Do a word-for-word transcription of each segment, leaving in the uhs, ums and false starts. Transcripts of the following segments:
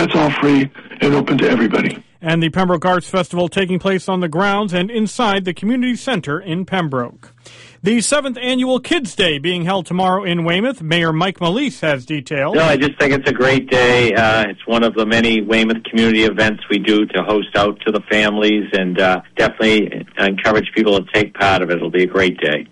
that's all free and open to everybody. And the Pembroke Arts Festival taking place on the grounds and inside the community center in Pembroke. The seventh annual Kids Day being held tomorrow in Weymouth. Mayor Mike Malise has details. No, I just think it's a great day. Uh, it's one of the many Weymouth community events we do to host out to the families, and uh, definitely encourage people to take part of it. It'll be a great day.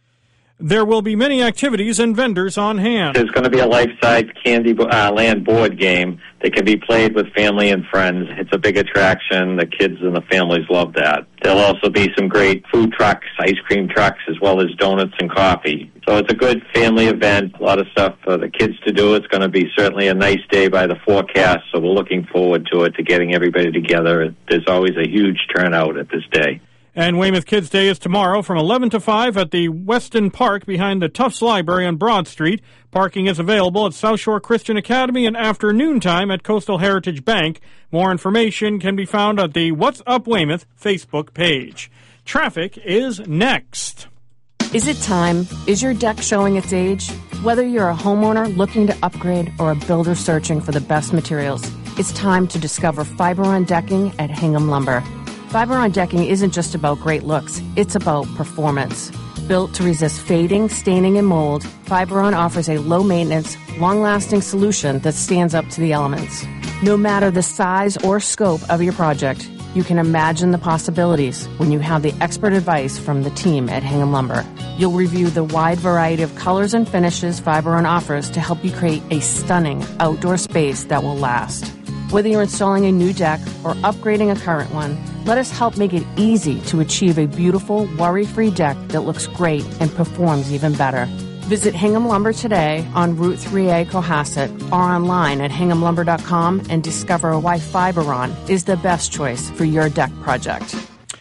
There will be many activities and vendors on hand. There's going to be a life-size Candy uh, Land board game that can be played with family and friends. It's a big attraction. The kids and the families love that. There'll also be some great food trucks, ice cream trucks, as well as donuts and coffee. So it's a good family event, a lot of stuff for the kids to do. It's going to be certainly a nice day by the forecast, so we're looking forward to it, to getting everybody together. There's always a huge turnout at this day. And Weymouth Kids Day is tomorrow from eleven to five at the Weston Park behind the Tufts Library on Broad Street. Parking is available at South Shore Christian Academy and afternoon time at Coastal Heritage Bank. More information can be found at the What's Up Weymouth Facebook page. Traffic is next. Is it time? Is your deck showing its age? Whether you're a homeowner looking to upgrade or a builder searching for the best materials, it's time to discover Fiberon Decking at Hingham Lumber. Fiberon Decking isn't just about great looks, it's about performance. Built to resist fading, staining, and mold, Fiberon offers a low-maintenance, long-lasting solution that stands up to the elements. No matter the size or scope of your project, you can imagine the possibilities when you have the expert advice from the team at Hingham Lumber. You'll review the wide variety of colors and finishes Fiberon offers to help you create a stunning outdoor space that will last. Whether you're installing a new deck or upgrading a current one, let us help make it easy to achieve a beautiful, worry-free deck that looks great and performs even better. Visit Hingham Lumber today on Route three A Cohasset or online at hingham lumber dot com and discover why Fiberon is the best choice for your deck project.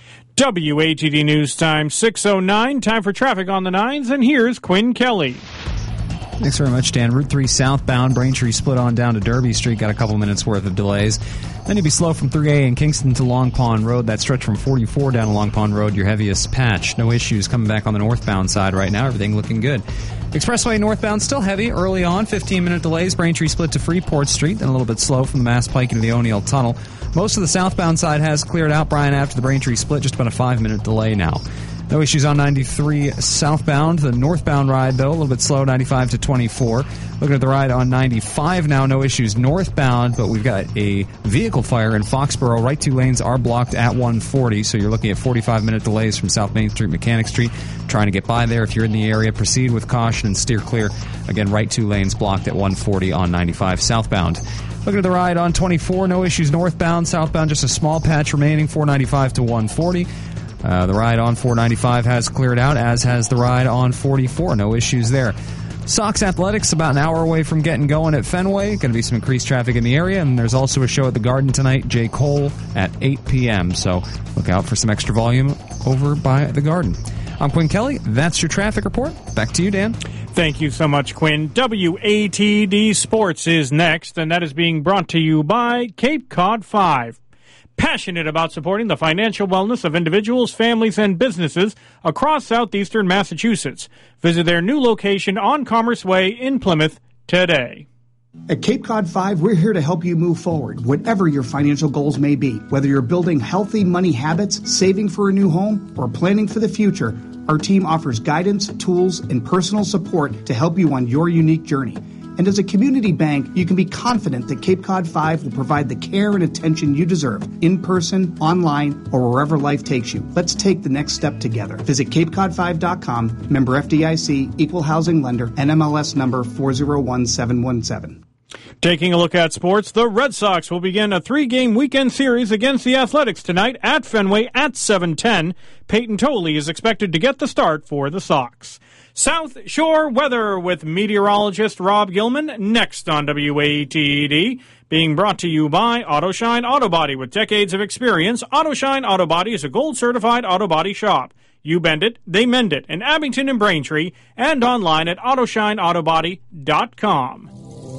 W A T D News Time, six oh nine. Time for traffic on the nines, and here's Quinn Kelly. Thanks very much, Dan. Route three southbound, Braintree split on down to Derby Street. Got a couple minutes worth of delays. Then you'll be slow from three A in Kingston to Long Pond Road. That stretch from forty-four down to Long Pond Road, your heaviest patch. No issues coming back on the northbound side right now. Everything looking good. Expressway northbound still heavy early on. fifteen-minute delays. Braintree split to Freeport Street. Then a little bit slow from the Mass Pike into the O'Neill Tunnel. Most of the southbound side has cleared out, Brian, after the Braintree split. Just about a five-minute delay now. No issues on ninety-three southbound. The northbound ride, though, a little bit slow, ninety-five to twenty-four. Looking at the ride on ninety-five now, no issues northbound, but we've got a vehicle fire in Foxborough. Right two lanes are blocked at one forty, so you're looking at forty-five minute delays from South Main Street, Mechanic Street. Trying to get by there. If you're in the area, proceed with caution and steer clear. Again, right two lanes blocked at one forty on ninety-five southbound. Looking at the ride on twenty-four, no issues northbound. Southbound, just a small patch remaining, four ninety-five to one forty. Uh, the ride on four ninety-five has cleared out, as has the ride on forty-four. No issues there. Sox Athletics about an hour away from getting going at Fenway. Going to be some increased traffic in the area, and there's also a show at the Garden tonight, J. Cole, at eight p.m. So look out for some extra volume over by the Garden. I'm Quinn Kelly. That's your traffic report. Back to you, Dan. Thank you so much, Quinn. W A T D Sports is next, and that is being brought to you by Cape Cod five. Passionate about supporting the financial wellness of individuals, families, and businesses across southeastern Massachusetts. Visit their new location on Commerce Way in Plymouth today. At Cape Cod five, we're here to help you move forward, whatever your financial goals may be. Whether you're building healthy money habits, saving for a new home, or planning for the future, our team offers guidance, tools, and personal support to help you on your unique journey. And as a community bank, you can be confident that Cape Cod five will provide the care and attention you deserve, in person, online, or wherever life takes you. Let's take the next step together. Visit cape cod five dot com, member F D I C, equal housing lender, N M L S number four zero one seven one seven. Taking a look at sports, the Red Sox will begin a three-game weekend series against the Athletics tonight at Fenway at seven ten. Peyton Tolley is expected to get the start for the Sox. South Shore weather with meteorologist Rob Gilman next on W A T D. Being brought to you by AutoShine Auto Body. With decades of experience, AutoShine Auto Body is a gold-certified auto body shop. You bend it, they mend it in Abington and Braintree, and online at auto shine auto body dot com.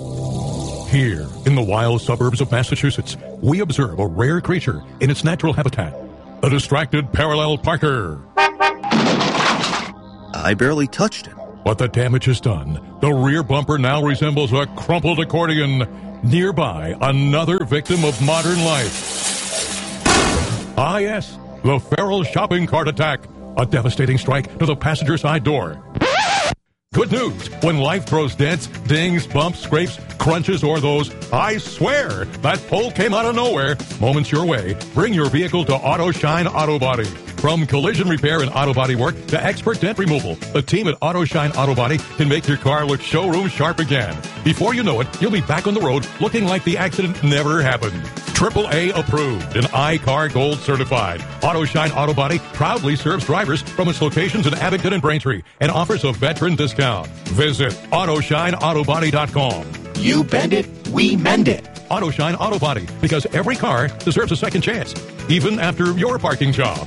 Here, in the wild suburbs of Massachusetts, we observe a rare creature in its natural habitat, a distracted parallel parker. I barely touched it. but the damage is done. The rear bumper now resembles a crumpled accordion. Nearby, another victim of modern life. Ah, yes, the feral shopping cart attack. A devastating strike to the passenger side door. Good news. When life throws dents, dings, bumps, scrapes, crunches, or those, I swear, that pole came out of nowhere, moments your way, bring your vehicle to Auto Shine Auto Body. From collision repair and auto body work to expert dent removal, the team at Auto Shine Auto Body can make your car look showroom sharp again. Before you know it, you'll be back on the road looking like the accident never happened. triple A approved and I C A R Gold certified. Auto Shine Auto Body proudly serves drivers from its locations in Abington and Braintree and offers a veteran discount. Visit auto shine auto body dot com. You bend it, we mend it. Auto Shine Auto Body, because every car deserves a second chance, even after your parking job.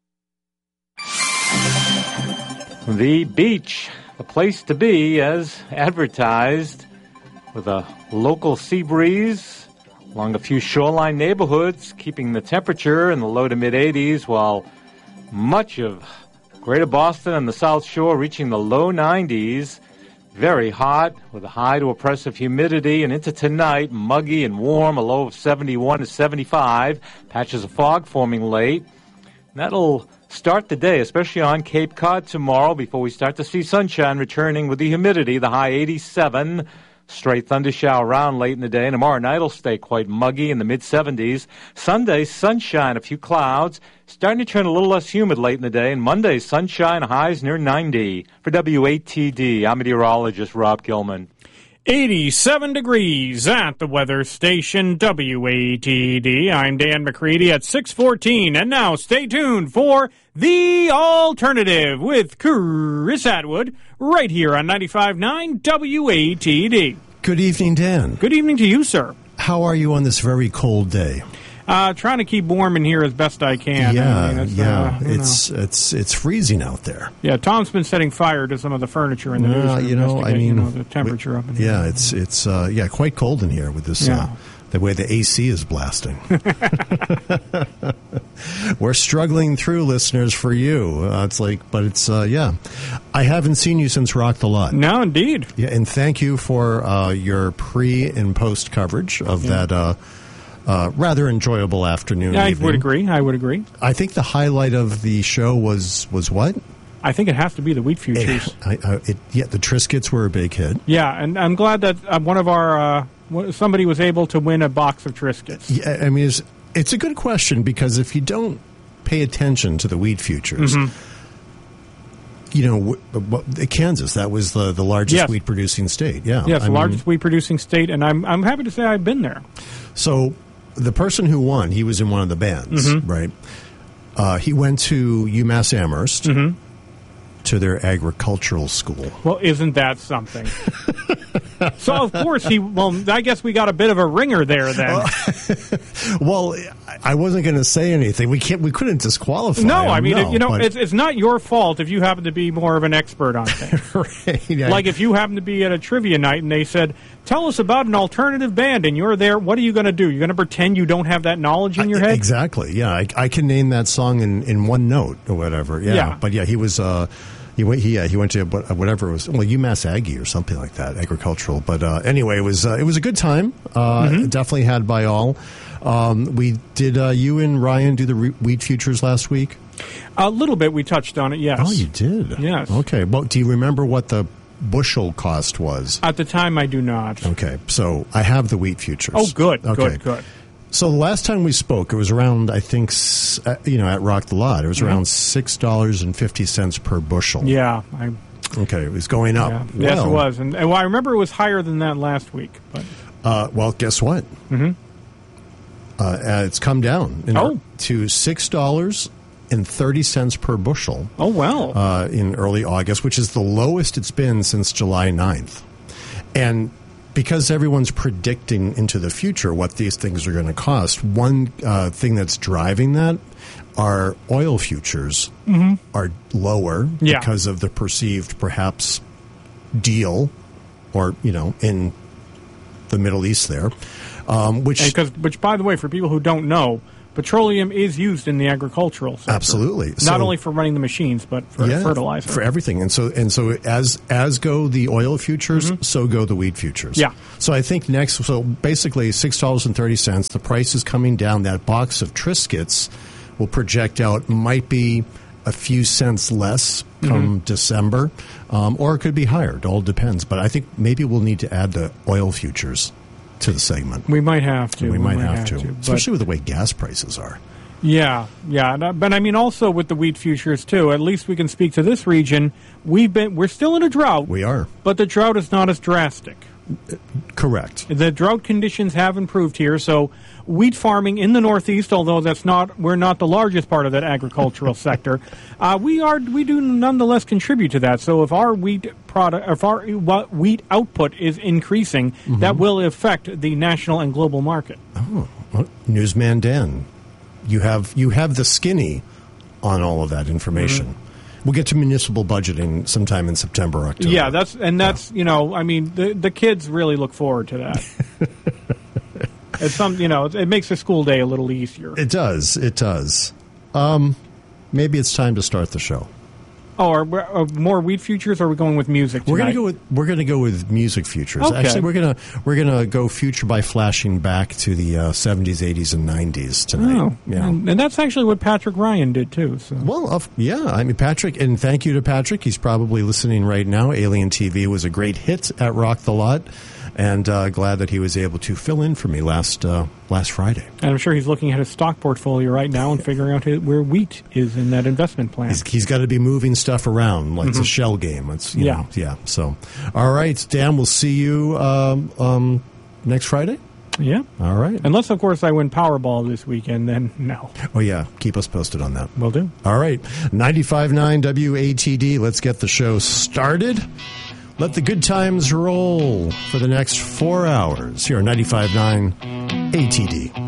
The beach, the place to be as advertised, with a local sea breeze along a few shoreline neighborhoods, keeping the temperature in the low to mid eighties, while much of Greater Boston and the South Shore reaching the low nineties. Very hot, with a high to oppressive humidity, and into tonight, muggy and warm, a low of seventy-one to seventy-five. Patches of fog forming late. That'll start the day, especially on Cape Cod tomorrow, before we start to see sunshine returning with the humidity, the high eighty-seven. Straight thunder shower around late in the day. And tomorrow night will stay quite muggy in the mid-seventies. Sunday, sunshine, a few clouds. Starting to turn a little less humid late in the day. And Monday, sunshine, highs near ninety. For W A T D, I'm meteorologist Rob Gilman. eighty-seven degrees at the weather station W A T D. I'm Dan McCready at six fourteen. And now stay tuned for The Alternative with Chris Atwood right here on ninety-five point nine W A T D. Good evening, Dan. Good evening to you, sir. How are you on this very cold day? Uh, trying to keep warm in here as best I can. Yeah, I mean, it's, yeah. Uh, it's know. it's it's freezing out there. Yeah, Tom's been setting fire to some of the furniture in the uh, newsroom. You know, I mean, you know, the temperature we, up in here. Yeah, it's it's uh, yeah quite cold in here with this. Yeah. Uh, the way the A C is blasting. We're struggling through, listeners, for you. Uh, it's like, but it's, uh, yeah. I haven't seen you since Rock the Lot. No, indeed. Yeah, and thank you for uh, your pre and post coverage of yeah. that uh, uh, rather enjoyable afternoon. Yeah, I evening. would agree. I would agree. I think the highlight of the show was, was what? I think it has to be the wheat futures. It, I, I, it, yeah, the Triscuits were a big hit. Yeah, and I'm glad that uh, one of our uh, somebody was able to win a box of Triscuits. Yeah, I mean, it's, it's a good question because if you don't pay attention to the wheat futures, mm-hmm. you know, w- w- Kansas, that was the, the largest yes. wheat producing state. Yeah, yes, I the mean, largest wheat producing state, and I'm I'm happy to say I've been there. So the person who won, he was in one of the bands, mm-hmm. right? Uh, he went to UMass Amherst. Mm-hmm. To their agricultural school. Well, isn't that something? So, of course, he, well, I guess we got a bit of a ringer there then. Well, I wasn't going to say anything. We can't, we couldn't disqualify No, him, I mean, no, you know, but... it's, it's not your fault if you happen to be more of an expert on things. Right, yeah. Like if you happen to be at a trivia night and they said, tell us about an alternative band, and you're there, what are you going to do? You're going to pretend you don't have that knowledge in your head? Exactly, yeah. I, I can name that song in, in one note or whatever. Yeah, yeah. But yeah, he was... Uh, He went. He, yeah, he went to whatever it was. Well, UMass Aggie or something like that, agricultural. But uh, anyway, it was uh, it was a good time. Uh, mm-hmm. Definitely had by all. Um, we did. Uh, you and Ryan do the re- wheat futures last week. A little bit. We touched on it. Yes. Oh, you did. Yes. Okay. Well, do you remember what the bushel cost was? At the time, I do not. Okay. So I have the wheat futures. Oh, good. Okay. Good. Good. So the last time we spoke, it was around, I think, uh, you know, at Rock the Lot, it was mm-hmm. around six dollars and fifty cents per bushel. Yeah. I, okay, it was going up. Yeah. Well, yes, it was. And, and well, I remember it was higher than that last week. But uh, well, guess what? Mm-hmm. Uh, it's come down in, oh. to six dollars and thirty cents per bushel. Oh, well. Uh, in early August, which is the lowest it's been since July ninth. And because everyone's predicting into the future what these things are going to cost, one uh, thing that's driving that are oil futures mm-hmm. are lower yeah. because of the perceived, perhaps, deal or, you know, in the Middle East there. Um, which, because, which, by the way, for people who don't know, petroleum is used in the agricultural sector. Absolutely. Not So- only for running the machines, but for Yeah, fertilizer. for everything. And so and so as as go the oil futures, so go the wheat futures. Yeah. So I think next, so basically six dollars and thirty cents. The price is coming down. That box of Triscuits will project out, might be a few cents less come December, um, or it could be higher. It all depends. But I think maybe we'll need to add the oil futures to the segment. We might have to. We, might, have, to, but- especially with the way gas prices are. Yeah, yeah, and, uh, but I mean also with the wheat futures too. At least we can speak to this region. We've been we're still in a drought. We are. But the drought is not as drastic. Correct. The drought conditions have improved here, so wheat farming in the Northeast, although that's not we're not the largest part of that agricultural sector, uh, we are we do nonetheless contribute to that. So if our wheat product, if our wheat output is increasing, Mm-hmm. that will affect the national and global market. Oh, well, Newsman Dan, you have you have the skinny on all of that information. Mm-hmm. We'll get to municipal budgeting sometime in September, October. Yeah, that's and that's you know, I mean, the the kids really look forward to that. It's some, you know, it makes the school day a little easier. It does. It does. Um, maybe it's time to start the show. Oh, are, we- are more wheat futures? Or are we going with music tonight? We're gonna go with we're gonna go with music futures. Okay. Actually, we're gonna we're gonna go future by flashing back to the uh, seventies, eighties, and nineties tonight. Oh, yeah. and, and that's actually what Patrick Ryan did too. So. Well, of, yeah, I mean, Patrick, and thank you to Patrick. He's probably listening right now. Alien T V was a great hit at Rock the Lot, and uh, glad that he was able to fill in for me last uh, last Friday. And I'm sure he's looking at his stock portfolio right now and figuring out his, where wheat is in that investment plan. He's, he's got to be moving stuff around like it's a shell game. It's, you Yeah. know, yeah. So, all right, Dan, we'll see you um, um, next Friday. Yeah. All right. Unless, of course, I win Powerball this weekend, then no. Oh, yeah. Keep us posted on that. Will do. All right. ninety-five point nine W A T D. Let's get the show started. Let the good times roll for the next four hours here on ninety-five point nine A T D.